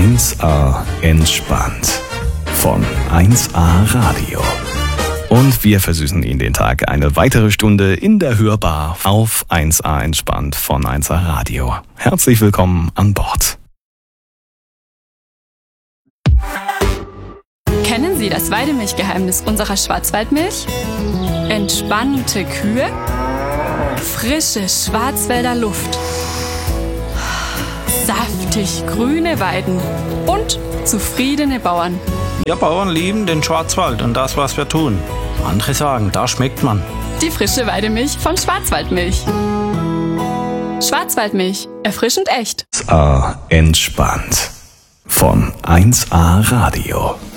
1A entspannt von 1A Radio. Und wir versüßen Ihnen den Tag eine weitere Stunde in der Hörbar auf 1A entspannt von 1A Radio. Herzlich willkommen an Bord. Kennen Sie das Weidemilchgeheimnis unserer Schwarzwaldmilch? Entspannte Kühe, frische Schwarzwälder Luft, saftig grüne Weiden und zufriedene Bauern. Wir Bauern lieben den Schwarzwald und das, was wir tun. Andere sagen, da schmeckt man. Die frische Weidemilch von Schwarzwaldmilch. Schwarzwaldmilch, erfrischend echt. 1A entspannt von 1A Radio.